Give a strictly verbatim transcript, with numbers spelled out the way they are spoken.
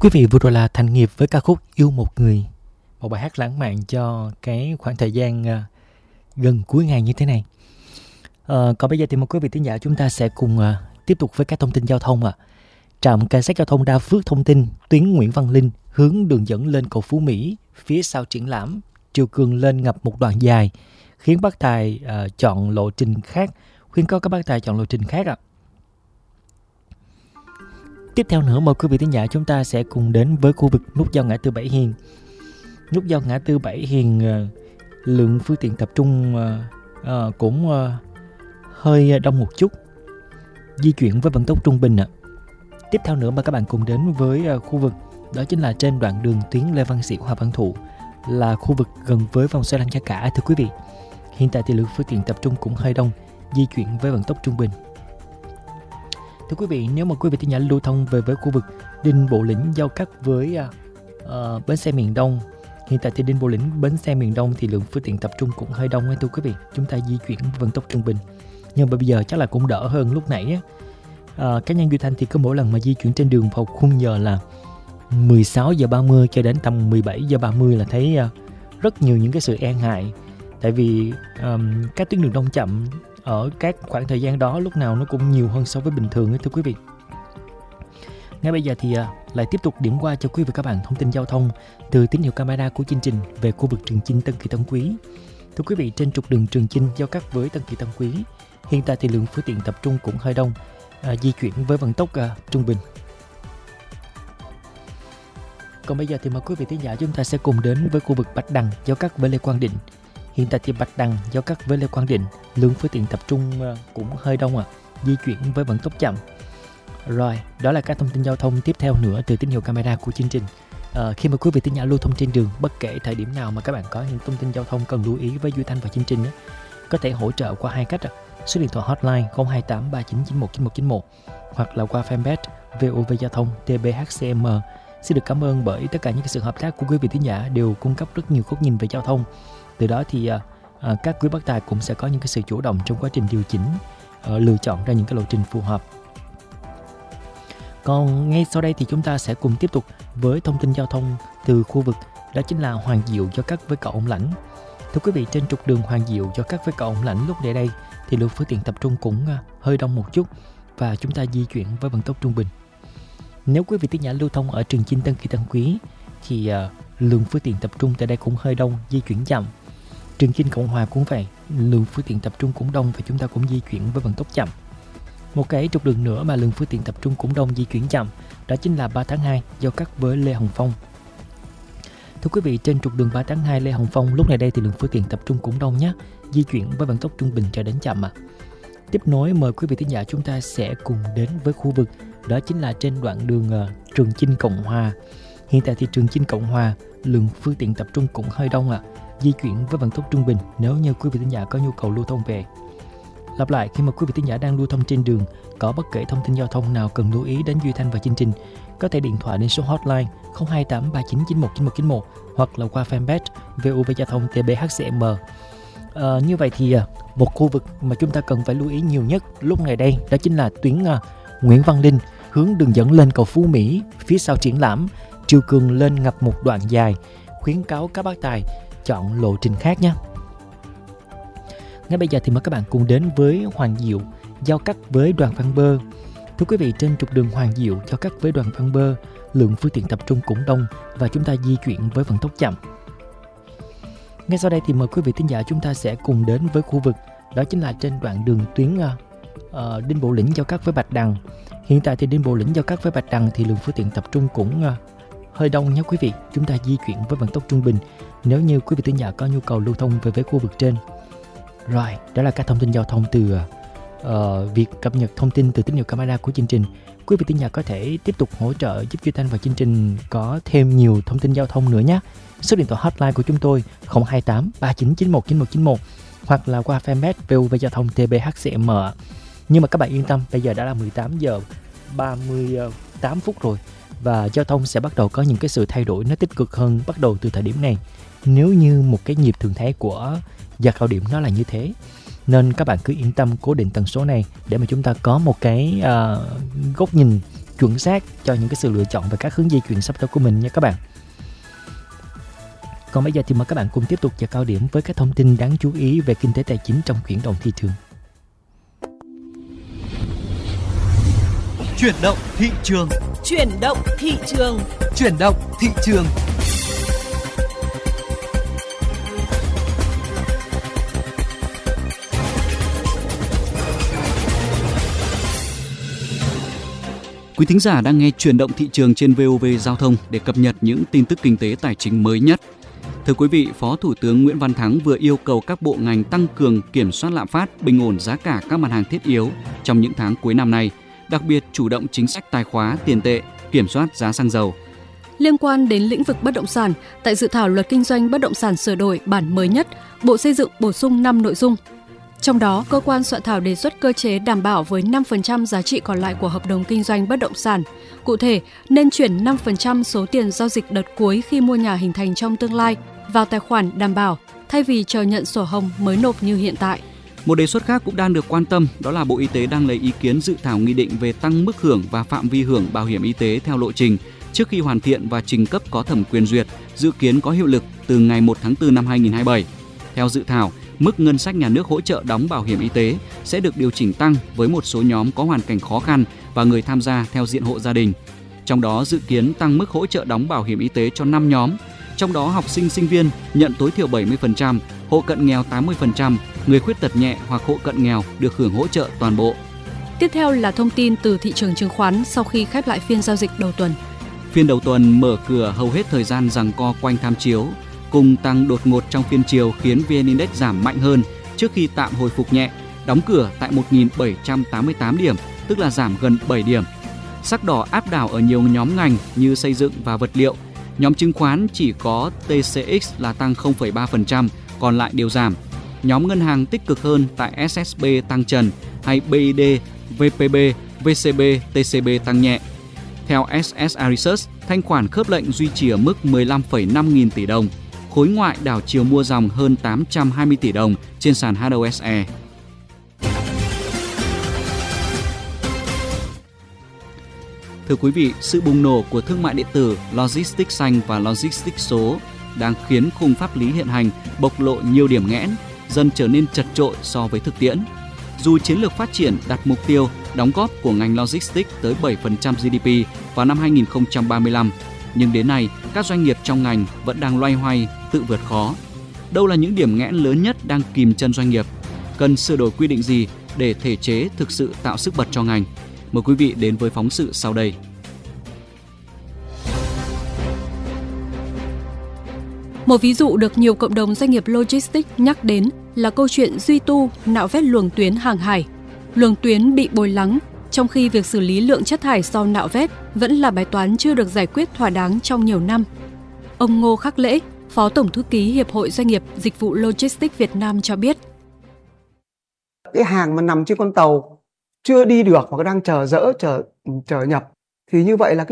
quý vị, vừa rồi là Thành Nghiệp với ca khúc Yêu Một Người, một bài hát lãng mạn cho cái khoảng thời gian uh, gần cuối ngày như thế này. Uh, còn bây giờ thì mời quý vị thính giả chúng ta sẽ cùng uh, tiếp tục với các thông tin giao thông. À. Trạm cảnh sát giao thông Đa Phước thông tin tuyến Nguyễn Văn Linh hướng đường dẫn lên cầu Phú Mỹ phía sau triển lãm, triều cường lên ngập một đoạn dài, khiến bác tài uh, chọn lộ trình khác, khuyến cáo các bác tài chọn lộ trình khác ạ. À. Tiếp theo nữa, mời quý vị thính giả chúng ta sẽ cùng đến với khu vực nút giao ngã tư Bảy Hiền. Nút giao ngã tư Bảy Hiền, lượng phương tiện tập trung uh, cũng uh, hơi đông một chút, di chuyển với vận tốc trung bình ạ. Tiếp theo nữa mà các bạn cùng đến với uh, khu vực đó chính là trên đoạn đường tuyến Lê Văn Sĩ, Hòa Văn Thụ, là khu vực gần với vòng xoay Lăng Gia Cả. Thưa quý vị, hiện tại thì lượng phương tiện tập trung cũng hơi đông, di chuyển với vận tốc trung bình. Thưa quý vị, nếu mà quý vị thính giả lưu thông về với khu vực Đinh Bộ Lĩnh giao cắt với uh, bến xe miền Đông, hiện tại thì Đinh Bộ Lĩnh bến xe miền Đông thì lượng phương tiện tập trung cũng hơi đông ấy, thưa quý vị. Chúng ta di chuyển vận tốc trung bình, nhưng mà bây giờ chắc là cũng đỡ hơn lúc nãy á. Uh, cá nhân Duy Thanh thì cứ mỗi lần mà di chuyển trên đường vào khung giờ là mười sáu giờ ba mươi cho đến tầm mười bảy giờ ba mươi là thấy uh, rất nhiều những cái sự e ngại, tại vì um, các tuyến đường đông chậm ở các khoảng thời gian đó lúc nào nó cũng nhiều hơn so với bình thường ấy, thưa quý vị. Ngay bây giờ thì uh, lại tiếp tục điểm qua cho quý vị các bạn thông tin giao thông từ tín hiệu camera của chương trình về khu vực Trường Chinh, Tân Kỳ, Tân Quý. Thưa quý vị, trên trục đường Trường Chinh giao cắt với Tân Kỳ, Tân Quý, hiện tại thì lượng phương tiện tập trung cũng hơi đông, uh, di chuyển với vận tốc uh, trung bình. Còn bây giờ thì mời quý vị thính giả chúng ta sẽ cùng đến với khu vực Bạch Đằng giao cắt với Lê Quang Định. Hiện tại thì Bạch Đằng giao cắt với Lê Quang Định, lượng phương tiện tập trung cũng hơi đông à, di chuyển với vận tốc chậm. Rồi, đó là các thông tin giao thông tiếp theo nữa từ tín hiệu camera của chương trình. À, khi mà quý vị thính giả lưu thông trên đường, bất kể thời điểm nào mà các bạn có những thông tin giao thông cần lưu ý với Duy Thanh và chương trình, có thể hỗ trợ qua hai cách. Số điện thoại hotline không hai tám ba chín chín một chín một chín một hoặc là qua fanpage vê o vê Giao thông tê bê hát xê em. Xin được cảm ơn bởi tất cả những cái sự hợp tác của quý vị thính giả đều cung cấp rất nhiều góc nhìn về giao thông. Từ đó thì à, à, các quý bác tài cũng sẽ có những cái sự chủ động trong quá trình điều chỉnh, à, lựa chọn ra những cái lộ trình phù hợp. Còn ngay sau đây thì chúng ta sẽ cùng tiếp tục với thông tin giao thông từ khu vực đó chính là Hoàng Diệu giao cắt với cầu Ông Lãnh. Thưa quý vị, trên trục đường Hoàng Diệu giao cắt với cầu Ông Lãnh lúc này đây thì lượng phương tiện tập trung cũng à, hơi đông một chút và chúng ta di chuyển với vận tốc trung bình. Nếu quý vị thính giả lưu thông ở Trường Chinh, Tân Kỳ, Tân Quý thì à, lượng phương tiện tập trung tại đây cũng hơi đông, di chuyển chậm. Trường Chinh, Cộng Hòa cũng vậy, lượng phương tiện tập trung cũng đông và chúng ta cũng di chuyển với vận tốc chậm. Một cái trục đường nữa mà lượng phương tiện tập trung cũng đông, di chuyển chậm, đó chính là ba tháng hai giao cắt với Lê Hồng Phong. Thưa quý vị, trên trục đường ba tháng hai Lê Hồng Phong lúc này đây thì lượng phương tiện tập trung cũng đông nhé, di chuyển với vận tốc trung bình cho đến chậm ạ. À. Tiếp nối mời quý vị thính giả chúng ta sẽ cùng đến với khu vực đó chính là trên đoạn đường uh, Trường Chinh, Cộng Hòa. Hiện tại thì Trường Chinh, Cộng Hòa lượng phương tiện tập trung cũng hơi đông ạ. À. Di chuyển với vận tốc trung bình nếu như quý vị thính giả có nhu cầu lưu thông về. Lặp lại, khi mà quý vị thính giả đang lưu thông trên đường có bất kể thông tin giao thông nào cần lưu ý đến Duy Thanh và chương trình, có thể điện thoại đến số hotline không hai tám ba chín chín một chín một chín một hoặc là qua fanpage vê o vê Giao thông tê bê hát xê em. À, như vậy thì một khu vực mà chúng ta cần phải lưu ý nhiều nhất lúc này đây đó chính là tuyến uh, Nguyễn Văn Linh hướng đường dẫn lên cầu Phú Mỹ phía sau triển lãm, triều cường lên ngập một đoạn dài, khuyến cáo các bác tài chọn lộ trình khác nhé. Ngay bây giờ thì mời các bạn cùng đến với Hoàng Diệu giao cắt với Đoàn Văn Bơ. Thưa quý vị, trên trục đường Hoàng Diệu giao cắt với Đoàn Văn Bơ, lượng phương tiện tập trung cũng đông và chúng ta di chuyển với vận tốc chậm. Ngay sau đây thì mời quý vị thính giả chúng ta sẽ cùng đến với khu vực đó chính là trên đoạn đường tuyến uh, uh, Đinh Bộ Lĩnh giao cắt với Bạch Đằng. Hiện tại thì Đinh Bộ Lĩnh giao cắt với Bạch Đằng thì lượng phương tiện tập trung cũng uh, hơi đông nhé quý vị. Chúng ta di chuyển với vận tốc trung bình nếu như quý vị thính giả có nhu cầu lưu thông về với khu vực trên. Rồi, đó là các thông tin giao thông từ uh, việc cập nhật thông tin từ tín hiệu camera của chương trình. Quý vị thính giả có thể tiếp tục hỗ trợ giúp Duy Thanh và chương trình có thêm nhiều thông tin giao thông nữa nhé. Số điện thoại hotline của chúng tôi không hai tám ba chín chín một chín một chín một hoặc là qua fanpage vê o vê Giao thông tê bê hát xê em. Nhưng mà các bạn yên tâm, bây giờ đã là mười tám giờ ba mươi tám phút rồi và giao thông sẽ bắt đầu có những cái sự thay đổi nó tích cực hơn bắt đầu từ thời điểm này. Nếu như một cái nhịp thường thấy của giờ cao điểm nó là như thế. Nên các bạn cứ yên tâm cố định tần số này để mà chúng ta có một cái uh, góc nhìn chuẩn xác cho những cái sự lựa chọn về các hướng di chuyển sắp tới của mình nha các bạn. Còn bây giờ thì mời các bạn cùng tiếp tục vào cao điểm với các thông tin đáng chú ý về kinh tế tài chính trong chuyển động thị trường. Chuyển động thị trường. Chuyển động thị trường. Chuyển động thị trường. Quý thính giả đang nghe Chuyển động thị trường trên vê o vê Giao thông để cập nhật những tin tức kinh tế tài chính mới nhất. Thưa quý vị, Phó Thủ tướng Nguyễn Văn Thắng vừa yêu cầu các bộ ngành tăng cường kiểm soát lạm phát, bình ổn giá cả các mặt hàng thiết yếu trong những tháng cuối năm nay, đặc biệt chủ động chính sách tài khóa, tiền tệ, kiểm soát giá xăng dầu. Liên quan đến lĩnh vực bất động sản, tại dự thảo Luật Kinh doanh bất động sản sửa đổi bản mới nhất, Bộ Xây dựng bổ sung năm nội dung. Trong đó, cơ quan soạn thảo đề xuất cơ chế đảm bảo với năm phần trăm giá trị còn lại của hợp đồng kinh doanh bất động sản. Cụ thể, nên chuyển năm phần trăm số tiền giao dịch đợt cuối khi mua nhà hình thành trong tương lai vào tài khoản đảm bảo, thay vì chờ nhận sổ hồng mới nộp như hiện tại. Một đề xuất khác cũng đang được quan tâm, đó là Bộ Y tế đang lấy ý kiến dự thảo nghị định về tăng mức hưởng và phạm vi hưởng bảo hiểm y tế theo lộ trình trước khi hoàn thiện và trình cấp có thẩm quyền duyệt, dự kiến có hiệu lực từ ngày một tháng tư năm hai nghìn không trăm hai mươi bảy. Theo dự thảo, mức ngân sách nhà nước hỗ trợ đóng bảo hiểm y tế sẽ được điều chỉnh tăng với một số nhóm có hoàn cảnh khó khăn và người tham gia theo diện hộ gia đình. Trong đó dự kiến tăng mức hỗ trợ đóng bảo hiểm y tế cho năm nhóm, trong đó học sinh sinh viên nhận tối thiểu bảy mươi phần trăm, hộ cận nghèo tám mươi phần trăm, người khuyết tật nhẹ hoặc hộ cận nghèo được hưởng hỗ trợ toàn bộ. Tiếp theo là thông tin từ thị trường chứng khoán sau khi khép lại phiên giao dịch đầu tuần. Phiên đầu tuần mở cửa hầu hết thời gian giằng co quanh tham chiếu, cùng tăng đột ngột trong phiên chiều khiến vê en Index giảm mạnh hơn trước khi tạm hồi phục nhẹ, đóng cửa tại một nghìn bảy trăm tám mươi tám điểm, tức là giảm gần bảy điểm. Sắc đỏ áp đảo ở nhiều nhóm ngành như xây dựng và vật liệu. Nhóm chứng khoán chỉ có tê xê ích là tăng không phẩy ba phần trăm, còn lại đều giảm. Nhóm ngân hàng tích cực hơn tại ét ét bê tăng trần hay bê i đê, vê pê bê, vê xê bê, tê xê bê tăng nhẹ. Theo ét ét i Research, thanh khoản khớp lệnh duy trì ở mức mười lăm phẩy năm nghìn tỷ đồng. Khối ngoại đảo chiều mua dòng hơn tám trăm hai mươi tỷ đồng trên sàn hát o ét e. Thưa quý vị, sự bùng nổ của thương mại điện tử, logistics xanh và logistics số đang khiến khung pháp lý hiện hành bộc lộ nhiều điểm nghẽn, dần trở nên chật chội so với thực tiễn. Dù chiến lược phát triển đặt mục tiêu đóng góp của ngành logistics tới bảy phần trăm giê đê pê vào năm hai nghìn không trăm ba mươi lăm, nhưng đến nay các doanh nghiệp trong ngành vẫn đang loay hoay tự vượt khó. Đâu là những điểm nghẽn lớn nhất đang kìm chân doanh nghiệp? Cần sửa đổi quy định gì để thể chế thực sự tạo sức bật cho ngành? Mời quý vị đến với phóng sự sau đây. Một ví dụ được nhiều cộng đồng doanh nghiệp logistics nhắc đến là câu chuyện duy tu, nạo vét luồng tuyến hàng hải. Luồng tuyến bị bồi lắng, trong khi việc xử lý lượng chất thải sau nạo vét vẫn là bài toán chưa được giải quyết thỏa đáng trong nhiều năm. Ông Ngô Khắc Lễ, Phó Tổng Thư ký Hiệp hội Doanh nghiệp Dịch vụ Logistics Việt Nam cho biết. Cái hàng mà nằm trên con tàu chưa đi được hoặc đang chờ dỡ, chờ, chờ nhập, thì như vậy là cái